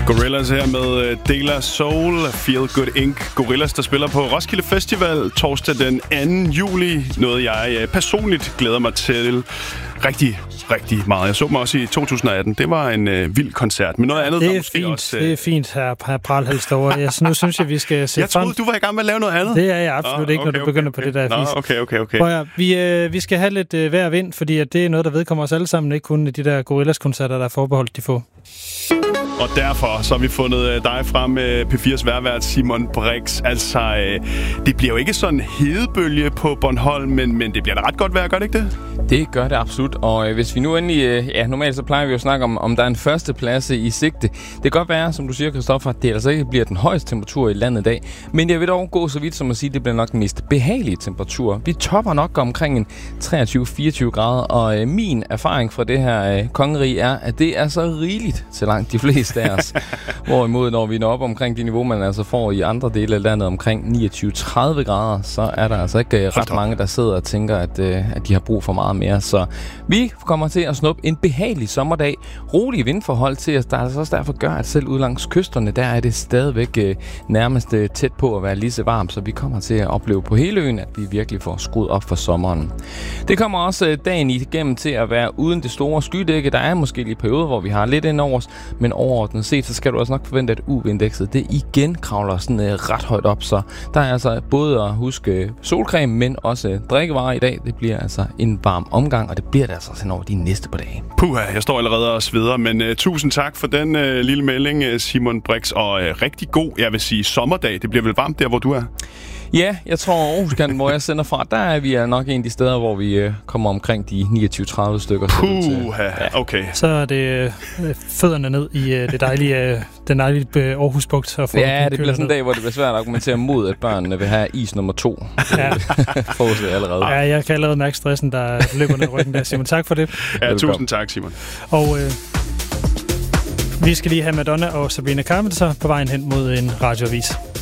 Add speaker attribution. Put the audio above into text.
Speaker 1: Gorillaz her med De La Soul, Feel Good Inc. Gorillaz, der spiller på Roskilde Festival torsdag den 2. juli. Noget jeg personligt glæder mig til rigtig meget. Jeg så mig også i 2018. Det var en vild koncert. Men noget andet,
Speaker 2: det er
Speaker 1: der måske
Speaker 2: fint.
Speaker 1: også...
Speaker 2: Det er fint, her Pralhals derovre. Nu synes jeg, vi skal se
Speaker 1: Jeg troede, du var i gang med at lave noget andet.
Speaker 2: Det er jeg absolut ikke, når du begynder på det der fis.
Speaker 1: Okay.
Speaker 2: Prøv at, vi skal have lidt vejr og vind, fordi at det er noget, der vedkommer os alle sammen. Ikke kun de der Gorillaz-koncerter, der er forbeholdt de få.
Speaker 1: Og derfor så har vi fundet dig frem med P4's værvært Simon Brix. Altså, det bliver jo ikke sådan en hedebølge på Bornholm, men det bliver da ret godt vejr, gør det ikke det?
Speaker 3: Det gør det absolut, og hvis vi nu endelig... normalt så plejer vi jo at snakke om der er en førsteplads i sigte. Det kan godt være, som du siger, Christoffer, at det altså ikke bliver den højeste temperatur i landet i dag. Men jeg vil dog gå så vidt som at sige, at det bliver nok den mest behagelige temperatur. Vi topper nok omkring en 23-24 grader, og min erfaring fra det her kongerige er, at det er så rigeligt til langt de fleste af os. Hvorimod, når vi når op omkring de niveau, man altså får i andre dele af landet omkring 29-30 grader, så er der altså ikke ret mange, der sidder og tænker, at de har brug for meget mere. Så vi kommer til at snuppe en behagelig sommerdag. Rolige vindforhold til os, der altså også derfor gør, at selv ud langs kysterne, der er det stadigvæk nærmest tæt på at være lige så varmt, så vi kommer til at opleve på hele øen, at vi virkelig får skruet op for sommeren. Det kommer også dagen igennem til at være uden det store skydække. Der er måske lige perioder, hvor vi har lidt ind over os, men overordnet set, så skal du også nok forvente, at UV-indekset det igen kravler sådan ret højt op. Så der er altså både at huske solcreme, men også drikkevarer i dag. Det bliver altså en varm omgang, og det bliver det altså sådan over de næste par dage.
Speaker 1: Puha, jeg står allerede og sveder, men tusind tak for den lille melding, Simon Brix, og rigtig god, jeg vil sige, sommerdag. Det bliver vel varmt der, hvor du er?
Speaker 3: Ja, jeg tror Aarhuskanten, hvor jeg sender fra, der er vi nok en af de steder, hvor vi kommer omkring de 29-30 stykker.
Speaker 1: Puha, okay.
Speaker 2: Så er det fødderne ned i den dejlige Aarhusbugt.
Speaker 3: Ja, det bliver sådan en dag, hvor det bliver svært at argumentere mod, at børnene vil have is nummer 2. Ja. Forudser jeg allerede.
Speaker 2: Ja, jeg kan allerede mærke stressen, der løber ned i ryggen der. Simon, tak for det.
Speaker 1: Ja, tusind tak, Simon.
Speaker 2: Og vi skal lige have Madonna og Sabrina Carpenter på vejen hen mod en radioavis.